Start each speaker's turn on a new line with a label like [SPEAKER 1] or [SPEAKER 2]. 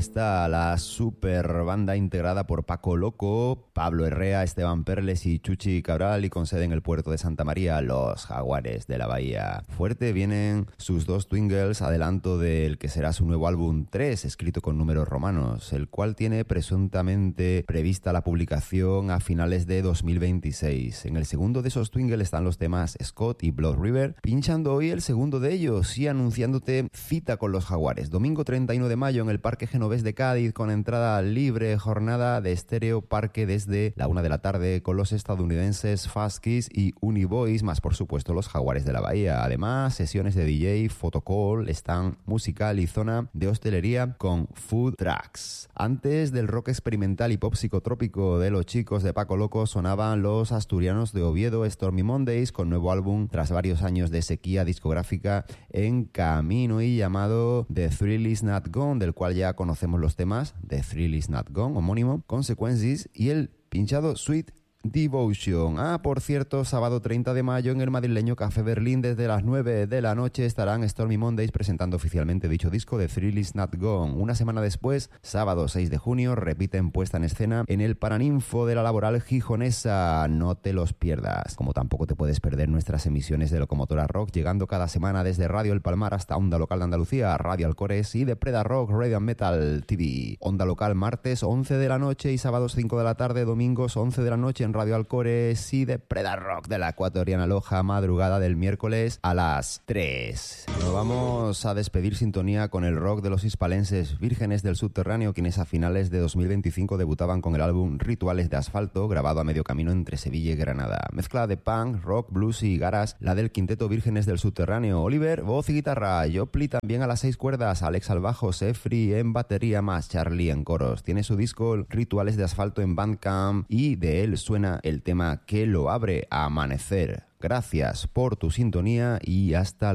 [SPEAKER 1] está la super banda integrada por Paco Loco, Pablo Herrea, Esteban Perles y Chuchi Cabral, y con sede en el puerto de Santa María, los Jaguares de la Bahía. Fuerte vienen sus dos twingles, adelanto del que será su nuevo álbum 3, escrito con números romanos, el cual tiene presuntamente prevista la publicación a finales de 2026. En el segundo de esos twingles están los temas Scott y Blood River, pinchando hoy el segundo de ellos y anunciándote cita con los Jaguares. Domingo 31 de mayo en el Parque Genovés de Cádiz, con entrada libre, jornada de estéreo parque desde la 1 de la tarde con los estadounidenses Fast Kiss y Univoice, más por supuesto los Jaguares de la Bahía. Además, sesiones de DJ, photocall, stand musical y zona de hostelería con food trucks. Antes del rock experimental y pop psicotrópico de los chicos de Paco Loco, sonaban los asturianos de Oviedo, Stormy Mondays, con nuevo álbum tras varios años de sequía discográfica en camino y llamado The Thrill Is Not Gone, del cual ya conocemos los temas The Thrill Is Not Gone, homónimo, Consequences y el pinchado Sweet Devotion. Por cierto, sábado 30 de mayo en el madrileño Café Berlín desde las 9 de la noche estarán Stormy Mondays presentando oficialmente dicho disco de Thrill Is Not Gone. Una semana después, sábado 6 de junio, repiten puesta en escena en el Paraninfo de la Laboral Gijonesa. No te los pierdas, como tampoco te puedes perder nuestras emisiones de Locomotora Rock, llegando cada semana desde Radio El Palmar hasta Onda Local de Andalucía, Radio Alcores, y de Preda Rock, Radio Metal TV. Onda Local martes 11 de la noche y sábados 5 de la tarde, domingos 11 de la noche en Radio Alcores, y de Preda Rock de la Ecuatoriana Loja, madrugada del miércoles a las 3. Nos vamos a despedir sintonía con el rock de los hispalenses Vírgenes del Subterráneo, quienes a finales de 2025 debutaban con el álbum Rituales de Asfalto, grabado a medio camino entre Sevilla y Granada. Mezcla de punk, rock, blues y garas, la del quinteto Vírgenes del Subterráneo. Oliver, voz y guitarra, Jopli también a las 6 cuerdas, Alex al bajo, Sefri en batería, más Charlie en coros. Tiene su disco Rituales de Asfalto en Bandcamp y de él suena el tema que lo abre, a Amanecer. Gracias por tu sintonía y hasta